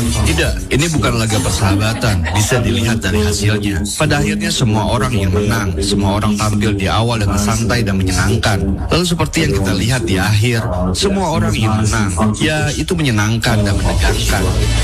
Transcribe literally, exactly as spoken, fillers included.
Tidak, ini bukan laga persahabatan. Bisa dilihat dari hasilnya. Pada akhirnya semua orang yang menang. Semua orang tampil di awal dengan santai dan menyenangkan. Lalu seperti yang kita lihat di akhir, semua orang yang menang. Ya, itu menyenangkan dan menegangkan.